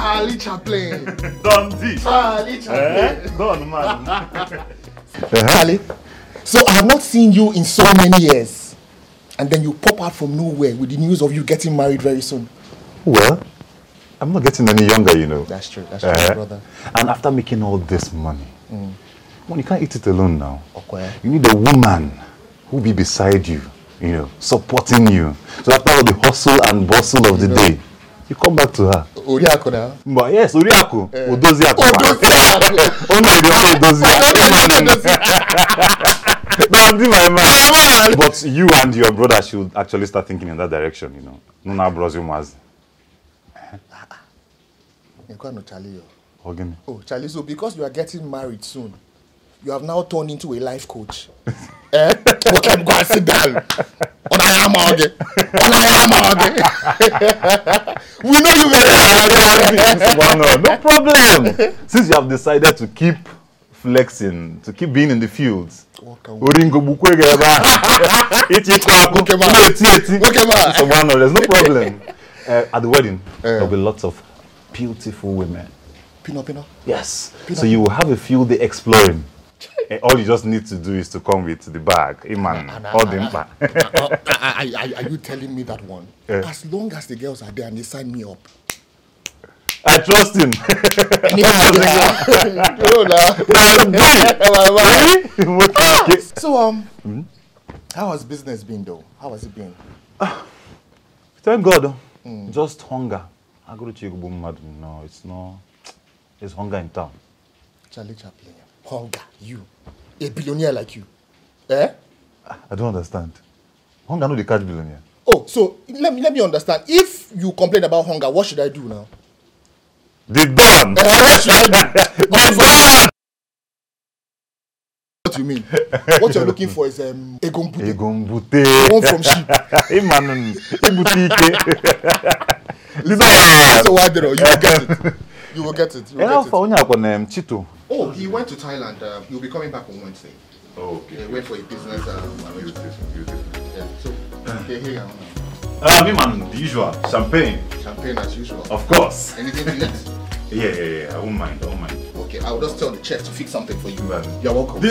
Charlie Chaplin. Dundee. Charlie Chaplin. Done, man. Charlie, so I have not seen you in so many years. And then you pop out from nowhere with the news of you getting married very soon. Well, I'm not getting any younger, you know. That's true, brother. And after making all this money, you can't eat it alone now. Okay. You need a woman who will be beside you, you know, supporting you. So after all the hustle and bustle of the day, you come back to her. Oriako now? But yes, Oriako. Odoziako. Only my man. But you and your brother should actually start thinking in that direction, you know. Nuna bros you must. Charlie. Again. Oh, Charlie, so because you are getting married soon, you have now turned into a life coach. Okay, go and sit down. We know you very no problem. Since you have decided to keep flexing, to keep being in the fields. There's no problem. At the wedding, there'll be lots of beautiful women. Pino. Yes. So you will have a field day exploring. All you just need to do is to come with the bag. Are you telling me that one? As long as the girls are there and they sign me up. I trust him. So, how has business been though? How has it been? Thank God. Just hunger. I go to Chigubu Madu. No, it's not. It's hunger in town. Charlie Chaplin. Hunger. You. A billionaire like you. Eh? I don't understand. Hunger no dey catch billionaire. Oh, so let me understand. If you complain about hunger, what should I do now? The Don. What should I do? What do you mean? What you're looking for is Egombute. Egombute. One from sheep. Imanon. Ibutike. So why you will get it. You will get it. Chito. Oh, he went to Thailand. He'll be coming back on Wednesday. Oh, okay. He went for a business. Beautiful. Yeah. So here. Me man, the usual. Champagne as usual. Of course. Anything to eat? Yeah. I won't mind. Okay, I'll just tell the chef to fix something for you. Man. You're welcome.